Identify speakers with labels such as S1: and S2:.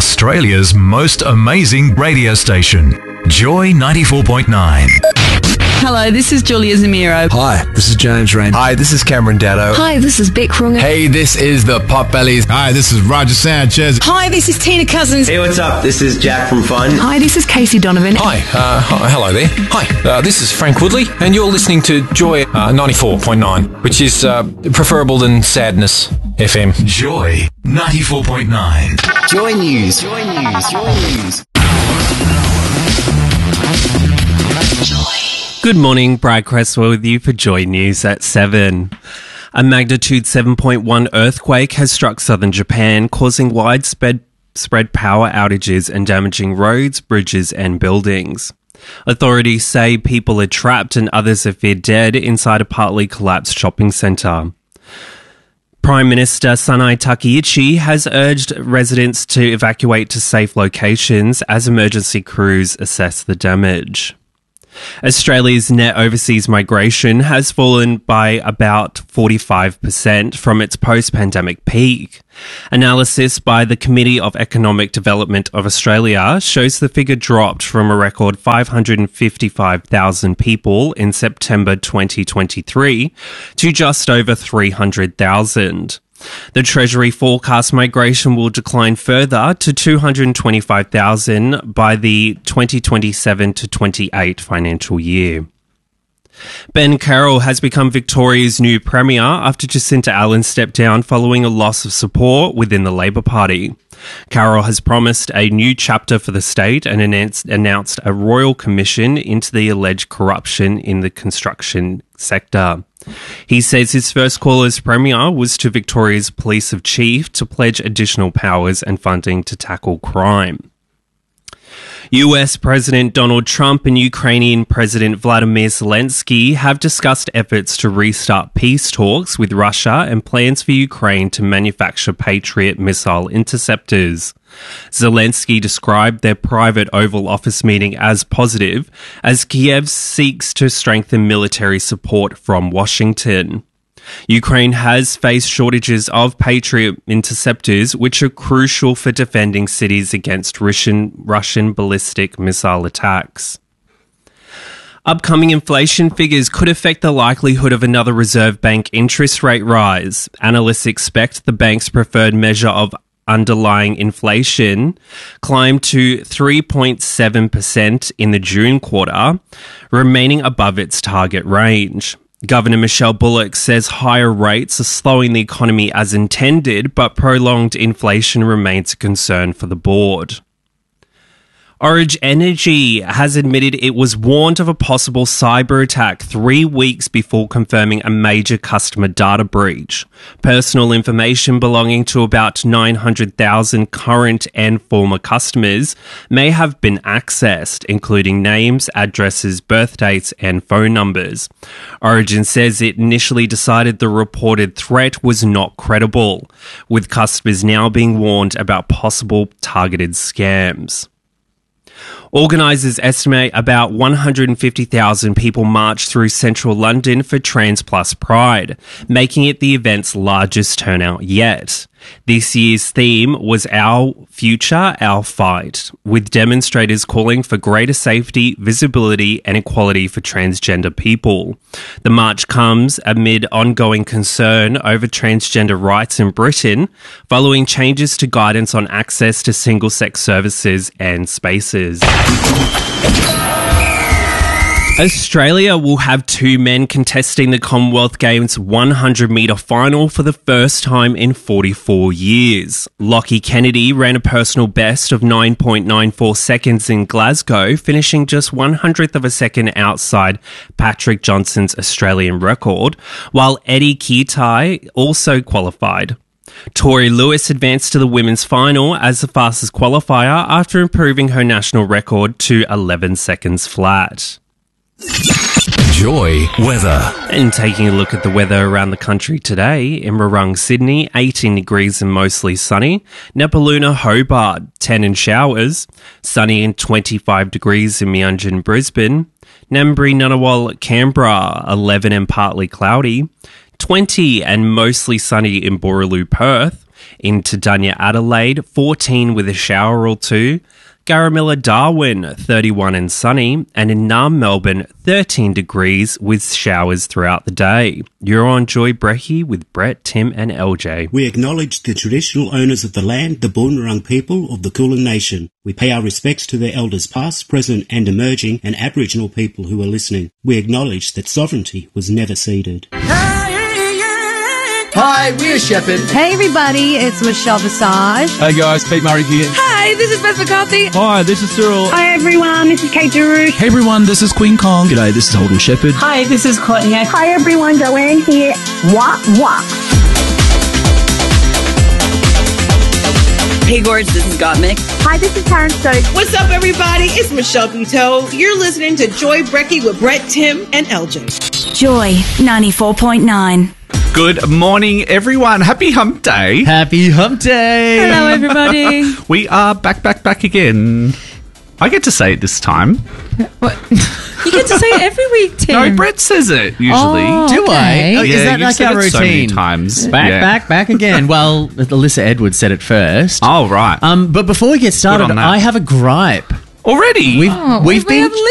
S1: Australia's most amazing radio station, Joy 94.9.
S2: Hello, this is Julia Zamiro.
S3: Hi, this is James Rain.
S4: Hi, this is Cameron Daddo.
S5: Hi, this is Beck Runga.
S6: Hey, this is the Potbellies.
S7: Hi, this is Roger Sanchez.
S8: Hi, this is Tina Cousins.
S9: Hey, what's up? This is Jack from Fun.
S5: Hi, this is Casey Donovan.
S10: Hi, hello there. Hi, this is Frank Woodley, and you're listening to Joy 94.9, which is preferable than Sadness FM.
S1: Joy 94.9.
S11: Joy News. Joy News. Joy News.
S12: Good morning, Brad Cresswell with you for Joy News at 7. A magnitude 7.1 earthquake has struck southern Japan, causing widespread power outages and damaging roads, bridges and buildings. Authorities say people are trapped and others are feared dead inside a partly collapsed shopping centre. Prime Minister Sanai Takaichi has urged residents to evacuate to safe locations as emergency crews assess the damage. Australia's net overseas migration has fallen by about 45% from its post-pandemic peak. Analysis by the Committee of Economic Development of Australia shows the figure dropped from a record 555,000 people in September 2023 to just over 300,000. The Treasury forecast migration will decline further to 225,000 by the 2027 to 28 financial year. Ben Carroll has become Victoria's new Premier after Jacinta Allen stepped down following a loss of support within the Labor Party. Carroll has promised a new chapter for the state and announced a royal commission into the alleged corruption in the construction sector. He says his first call as Premier was to Victoria's Police of Chief to pledge additional powers and funding to tackle crime. US President Donald Trump and Ukrainian President Vladimir Zelensky have discussed efforts to restart peace talks with Russia and plans for Ukraine to manufacture Patriot missile interceptors. Zelensky described their private Oval Office meeting as positive, as Kiev seeks to strengthen military support from Washington. Ukraine has faced shortages of Patriot interceptors, which are crucial for defending cities against Russian ballistic missile attacks. Upcoming inflation figures could affect the likelihood of another Reserve Bank interest rate rise. Analysts expect the bank's preferred measure of underlying inflation climbed to 3.7% in the June quarter, remaining above its target range. Governor Michelle Bullock says higher rates are slowing the economy as intended, but prolonged inflation remains a concern for the board. Origin Energy has admitted it was warned of a possible cyber attack 3 weeks before confirming a major customer data breach. Personal information belonging to about 900,000 current and former customers may have been accessed, including names, addresses, birth dates, and phone numbers. Origin says it initially decided the reported threat was not credible, with customers now being warned about possible targeted scams. Organisers estimate about 150,000 people marched through central London for Trans Plus Pride, making it the event's largest turnout yet. This year's theme was Our Future, Our Fight, with demonstrators calling for greater safety, visibility and equality for transgender people. The march comes amid ongoing concern over transgender rights in Britain, following changes to guidance on access to single-sex services and spaces. Australia will have 2 men contesting the Commonwealth Games 100-metre final for the first time in 44 years. Lockie Kennedy ran a personal best of 9.94 seconds in Glasgow, finishing just 100th of a second outside Patrick Johnson's Australian record, while Eddie Keatai also qualified. Tori Lewis advanced to the women's final as the fastest qualifier after improving her national record to 11 seconds flat.
S1: Joy weather.
S12: And taking a look at the weather around the country today, in Morung, Sydney, 18 degrees and mostly sunny. Nepaluna, Hobart, 10 and showers. Sunny and 25 degrees in Meanjin, Brisbane. Ngambri, Ngunnawal, Canberra, 11 and partly cloudy. 20 and mostly sunny in Boorloo, Perth. In Tadanya, Adelaide, 14 with a shower or two. Garamilla, Darwin, 31 and sunny. And in Naarm, Melbourne, 13 degrees with showers throughout the day. You're on Joy Brecky with Brett, Tim and LJ.
S3: We acknowledge the traditional owners of the land, the Boonwurrung people of the Kulin Nation. We pay our respects to their elders past, present and emerging, and Aboriginal people who are listening. We acknowledge that sovereignty was never ceded.
S6: Hi, we're Shepherd.
S4: Hey everybody, it's Michelle Visage.
S8: Hey guys, Pete Murray here.
S13: Hi, this is Beth McCarthy.
S8: Hi, this is Cyril.
S14: Hi everyone, this is Kate Darush.
S15: Hey everyone, this is Queen Kong.
S16: G'day, this is Holden Shepherd.
S17: Hi, this is Courtney.
S18: Hi everyone, Joanne here. Wah, wah.
S2: Hey Gorge, this is Gottmik.
S18: Hi, this is Karen Stokes.
S19: What's up everybody? It's Michelle Buteau. You're listening to Joy Brecky with Brett, Tim and LJ.
S20: Joy 94.9.
S21: Good morning, everyone. Happy Hump Day.
S22: Happy Hump Day.
S2: Hello, everybody.
S21: We are back again. I get to say it this time.
S2: What? You get to say it every week, Tim.
S21: No, Brett says it usually.
S22: Oh, do
S2: okay.
S22: I? Oh,
S21: yeah,
S22: is that like our routine?
S21: So many times.
S22: Back again. Well, Alyssa Edwards said it first.
S21: Oh, right.
S22: But before we get started, I have a gripe.
S21: Already?
S22: We've been